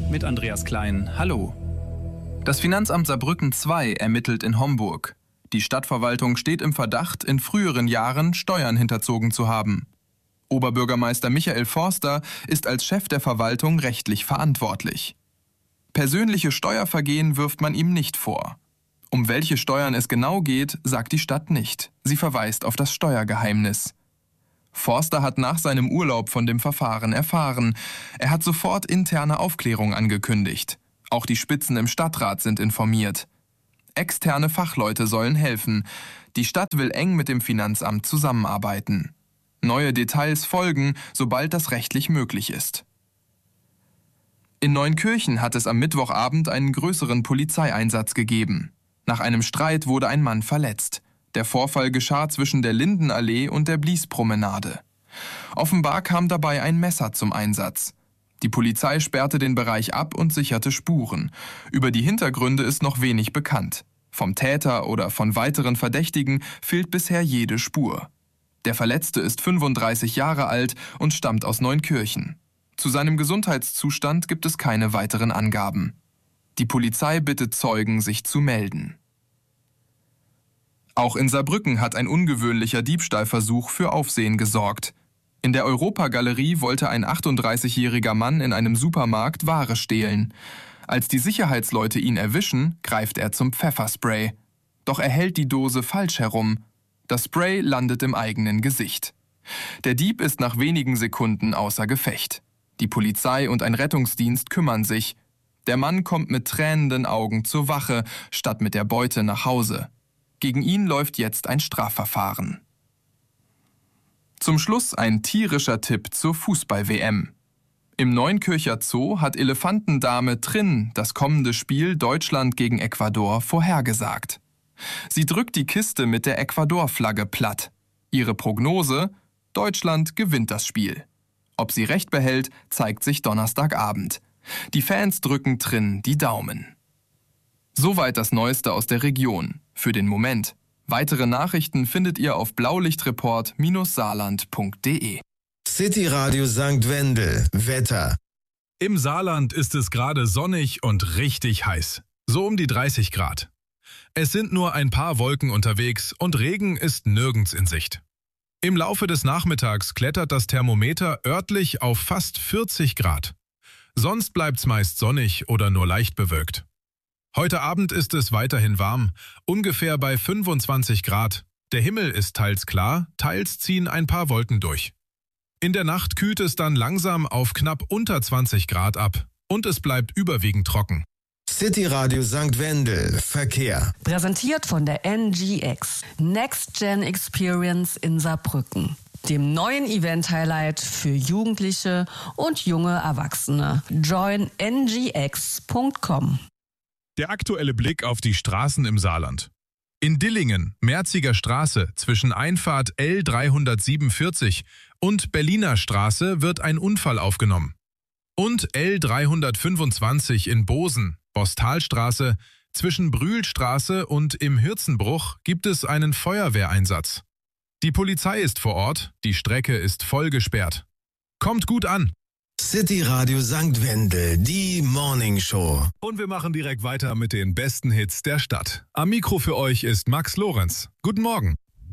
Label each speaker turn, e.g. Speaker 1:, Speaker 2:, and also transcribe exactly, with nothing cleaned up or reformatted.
Speaker 1: mit Andreas Klein. Hallo. Das Finanzamt Saarbrücken zwei ermittelt in Homburg. Die Stadtverwaltung steht im Verdacht, in früheren Jahren Steuern hinterzogen zu haben. Oberbürgermeister Michael Forster ist als Chef der Verwaltung rechtlich verantwortlich. Persönliche Steuervergehen wirft man ihm nicht vor. Um welche Steuern es genau geht, sagt die Stadt nicht. Sie verweist auf das Steuergeheimnis. Forster hat nach seinem Urlaub von dem Verfahren erfahren. Er hat sofort interne Aufklärung angekündigt. Auch die Spitzen im Stadtrat sind informiert. Externe Fachleute sollen helfen. Die Stadt will eng mit dem Finanzamt zusammenarbeiten. Neue Details folgen, sobald das rechtlich möglich ist. In Neunkirchen hat es am Mittwochabend einen größeren Polizeieinsatz gegeben. Nach einem Streit wurde ein Mann verletzt. Der Vorfall geschah zwischen der Lindenallee und der Bliespromenade. Offenbar kam dabei ein Messer zum Einsatz. Die Polizei sperrte den Bereich ab und sicherte Spuren. Über die Hintergründe ist noch wenig bekannt. Vom Täter oder von weiteren Verdächtigen fehlt bisher jede Spur. Der Verletzte ist fünfunddreißig Jahre alt und stammt aus Neunkirchen. Zu seinem Gesundheitszustand gibt es keine weiteren Angaben. Die Polizei bittet Zeugen, sich zu melden. Auch in Saarbrücken hat ein ungewöhnlicher Diebstahlversuch für Aufsehen gesorgt. In der Europagalerie wollte ein achtunddreißigjähriger Mann in einem Supermarkt Ware stehlen. Als die Sicherheitsleute ihn erwischen, greift er zum Pfefferspray. Doch er hält die Dose falsch herum. Das Spray landet im eigenen Gesicht. Der Dieb ist nach wenigen Sekunden außer Gefecht. Die Polizei und ein Rettungsdienst kümmern sich. Der Mann kommt mit tränenden Augen zur Wache, statt mit der Beute nach Hause. Gegen ihn läuft jetzt ein Strafverfahren. Zum Schluss ein tierischer Tipp zur Fußball-W M. Im Neunkircher Zoo hat Elefantendame Trin das kommende Spiel Deutschland gegen Ecuador vorhergesagt. Sie drückt die Kiste mit der Ecuador-Flagge platt. Ihre Prognose: Deutschland gewinnt das Spiel. Ob sie recht behält, zeigt sich Donnerstagabend. Die Fans drücken Trin die Daumen. Soweit das Neueste aus der Region. Für den Moment. Weitere Nachrichten findet ihr auf blaulichtreport Bindestrich saarland Punkt de.
Speaker 2: City Radio Sankt Wendel. Wetter.
Speaker 3: Im Saarland ist es gerade sonnig und richtig heiß. So um die dreißig Grad. Es sind nur ein paar Wolken unterwegs und Regen ist nirgends in Sicht. Im Laufe des Nachmittags klettert das Thermometer örtlich auf fast vierzig Grad. Sonst bleibt's meist sonnig oder nur leicht bewölkt. Heute Abend ist es weiterhin warm, ungefähr bei fünfundzwanzig Grad. Der Himmel ist teils klar, teils ziehen ein paar Wolken durch. In der Nacht kühlt es dann langsam auf knapp unter zwanzig Grad ab und es bleibt überwiegend trocken.
Speaker 2: City Radio Sankt Wendel. Verkehr.
Speaker 4: Präsentiert von der N G X. Next Gen Experience in Saarbrücken. Dem neuen Event-Highlight für Jugendliche und junge Erwachsene. join n g x punkt com.
Speaker 3: Der aktuelle Blick auf die Straßen im Saarland. In Dillingen, Merziger Straße, zwischen Einfahrt L dreihundertsiebenundvierzig und Berliner Straße wird ein Unfall aufgenommen. Und L dreihundertfünfundzwanzig in Bosen, Bostalstraße, zwischen Brühlstraße und im Hirzenbruch gibt es einen Feuerwehreinsatz. Die Polizei ist vor Ort, die Strecke ist voll gesperrt. Kommt gut an!
Speaker 2: City Radio Sankt Wendel, die Morning Show.
Speaker 3: Und wir machen direkt weiter mit den besten Hits der Stadt. Am Mikro für euch ist Max Lorenz. Guten Morgen.